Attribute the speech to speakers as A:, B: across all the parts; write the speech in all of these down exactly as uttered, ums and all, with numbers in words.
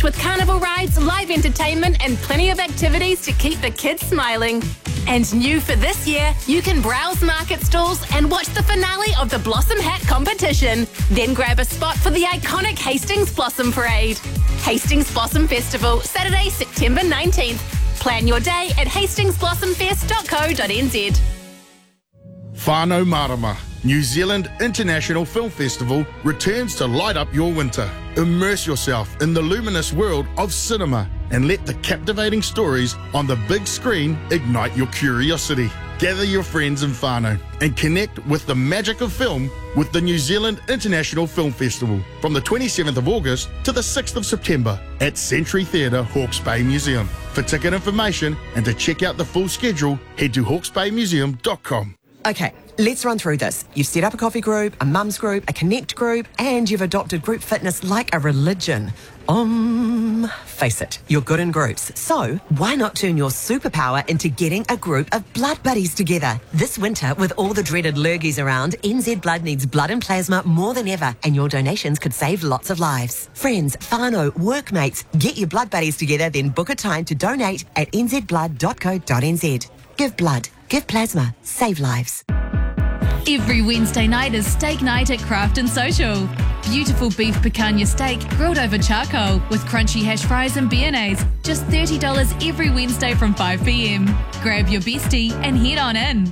A: with carnival rides, live entertainment and plenty of activities to keep the kids smiling. And new for this year, you can browse market stalls and watch the finale of the Blossom Hat competition. Then grab a spot for the iconic Hastings Blossom Parade. Hastings Blossom Festival, Saturday, September nineteenth. Plan your day at hastings blossom fest dot co dot n z.
B: Whānau Marama, New Zealand International Film Festival returns to light up your winter. Immerse yourself in the luminous world of cinema and let the captivating stories on the big screen ignite your curiosity. Gather your friends in whānau and connect with the magic of film with the New Zealand International Film Festival from the twenty-seventh of August to the sixth of September at Century Theatre, Hawke's Bay Museum. For ticket information and to check out the full schedule, head to hawke's bay museum dot com.
C: Okay, let's run through this. You've set up a coffee group, a mums group, a connect group, and you've adopted group fitness like a religion. Um, face it, you're good in groups. So why not turn your superpower into getting a group of blood buddies together? This winter, with all the dreaded lurgies around, N Z Blood needs blood and plasma more than ever, and your donations could save lots of lives. Friends, whānau, workmates, get your blood buddies together, then book a time to donate at n z blood dot co dot n z. Give blood, give plasma, save lives.
D: Every Wednesday night is steak night at Craft and Social. Beautiful beef picanha steak grilled over charcoal with crunchy hash fries and béarnaise. Just thirty dollars every Wednesday from five p m. Grab your bestie and head on in.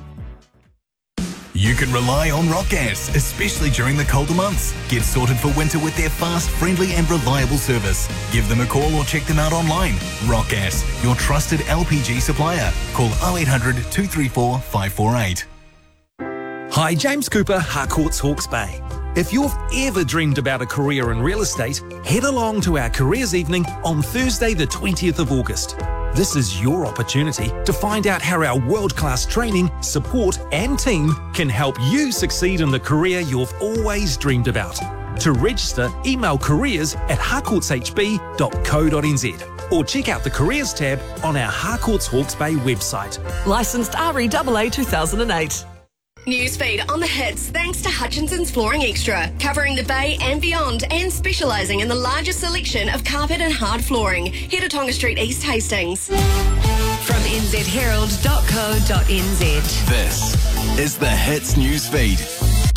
E: You can rely on Rock Gas, especially during the colder months. Get sorted for winter with their fast, friendly and reliable service. Give them a call or check them out online. Rock Gas, your trusted L P G supplier. Call oh eight hundred, two three four, five four eight.
F: Hi, James Cooper, Harcourts, Hawke's Bay. If you've ever dreamed about a career in real estate, head along to our careers evening on Thursday the twentieth of August. This is your opportunity to find out how our world-class training, support and team can help you succeed in the career you've always dreamed about. To register, email careers at harcourts h b dot co dot n z or check out the careers tab on our Harcourts Hawke's Bay website.
C: Licensed R E A A two thousand eight.
G: Newsfeed on the hits thanks to Hutchinson's Flooring Extra, covering the Bay and beyond and specialising in the largest selection of carpet and hard flooring. Head to Tonga Street East Hastings.
H: From n z herald dot co dot n z.
E: This is the Hits Newsfeed.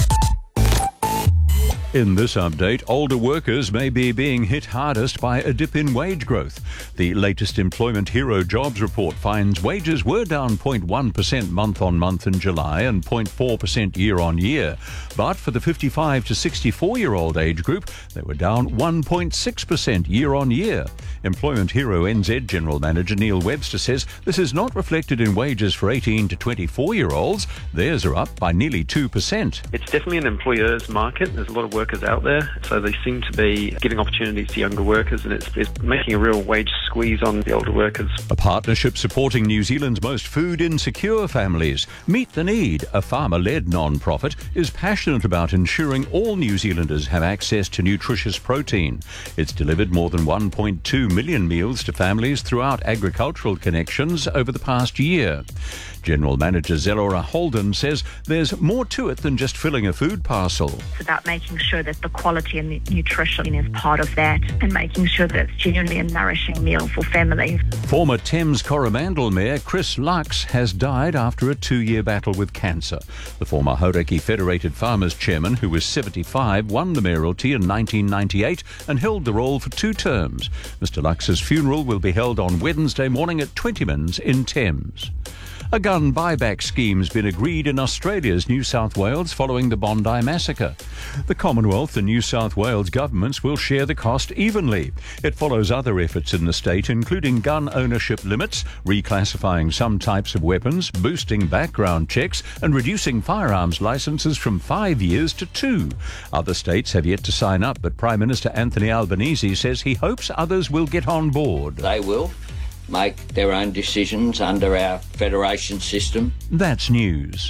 I: In this update, older workers may be being hit hardest by a dip in wage growth. The latest Employment Hero jobs report finds wages were down zero point one percent month-on-month in July and zero point four percent year-on-year. But for the fifty-five to sixty-four-year-old age group, they were down one point six percent year-on-year. Employment Hero N Z General Manager Neil Webster says this is not reflected in wages for eighteen to twenty-four-year-olds. Theirs are up by nearly two percent.
J: It's definitely an employer's market. There's a lot of workers out there, so they seem to be giving opportunities to younger workers, and it's, it's making a real wage squeeze on the older workers.
I: A partnership supporting New Zealand's most food-insecure families. Meet the Need, a farmer-led non-profit, is passionate about ensuring all New Zealanders have access to nutritious protein. It's delivered more than one point two million meals to families throughout agricultural connections over the past year. General Manager Zelora Holden says there's more to it than just filling a food parcel.
K: It's about making sure that the quality and the nutrition is part of that and making sure that it's genuinely a nourishing meal for families.
I: Former Thames Coromandel Mayor Chris Lux has died after a two-year battle with cancer. The former Hauraki Federated Farmers Chairman, who was seventy-five, won the mayoralty in nineteen ninety-eight and held the role for two terms. Mister Lux's funeral will be held on Wednesday morning at Twentyman's in Thames. A gun buyback scheme's been agreed in Australia's New South Wales following the Bondi massacre. The Commonwealth and New South Wales governments will share the cost evenly. It follows other efforts in the state, including gun ownership limits, reclassifying some types of weapons, boosting background checks, and reducing firearms licences from five years to two. Other states have yet to sign up, but Prime Minister Anthony Albanese says he hopes others will get on board.
L: They will make their own decisions under our federation system.
I: That's news.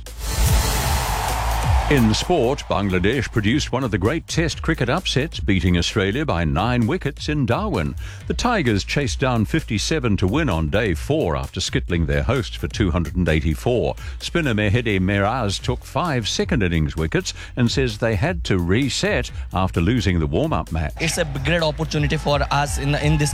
I: In sport, Bangladesh produced one of the great Test cricket upsets, beating Australia by nine wickets in Darwin. The Tigers chased down fifty-seven to win on day four after skittling their hosts for two hundred eighty-four. Spinner Mehedi Miraz took five second innings wickets and says they had to reset after losing the warm-up match.
M: It's a great opportunity for us in, in this